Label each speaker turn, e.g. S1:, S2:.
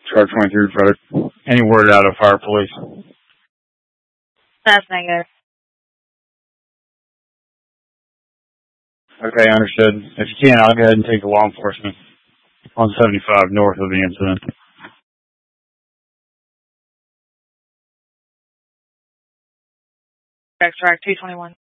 S1: Car 23 product. Any word out of Fire Police?
S2: That's negative.
S1: Okay, understood. If you can, I'll go ahead and take the law enforcement on 75 north of the incident.
S2: Track 221.